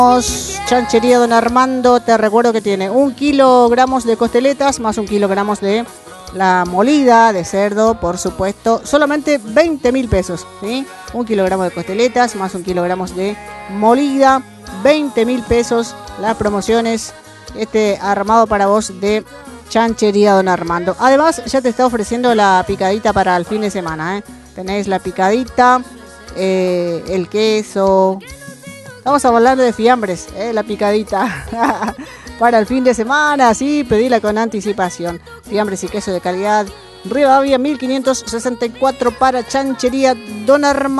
Chanchería Don Armando, te recuerdo que tiene 1 kilogramos de costeletas más 1 kilogramos de la molida de cerdo, por supuesto, solamente 20.000 pesos, ¿sí? 1 kilogramo de costeletas más 1 kilogramo de molida, 20.000 pesos. Las promociones, armado para vos de Chanchería Don Armando. Además, ya te está ofreciendo la picadita para el fin de semana, ¿eh? Tenés la picadita, el queso. Vamos a hablar de fiambres, la picadita. Para el fin de semana, sí, pedila con anticipación. Fiambres y queso de calidad. Rivadavia 1564 para Chanchería Don Armando.